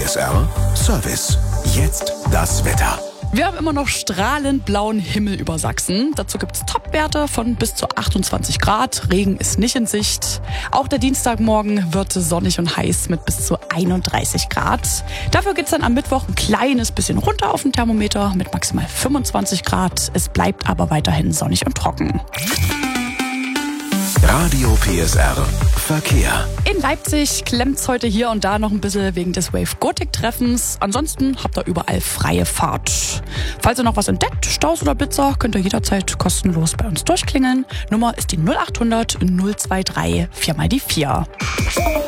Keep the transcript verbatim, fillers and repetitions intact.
S R Service. Jetzt das Wetter. Wir haben immer noch strahlend blauen Himmel über Sachsen. Dazu gibt es Topwerte von bis zu achtundzwanzig Grad. Regen ist nicht in Sicht. Auch der Dienstagmorgen wird sonnig und heiß mit bis zu einunddreißig Grad. Dafür geht es dann am Mittwoch ein kleines bisschen runter auf dem Thermometer mit maximal fünfundzwanzig Grad. Es bleibt aber weiterhin sonnig und trocken. Radio P S R Verkehr. In Leipzig klemmt's heute hier und da noch ein bisschen wegen des Wave Gothic Treffens. Ansonsten habt ihr überall freie Fahrt. Falls ihr noch was entdeckt, Staus oder Blitzer, könnt ihr jederzeit kostenlos bei uns durchklingeln. Nummer ist die null achthundert null zwei drei vier mal die vier.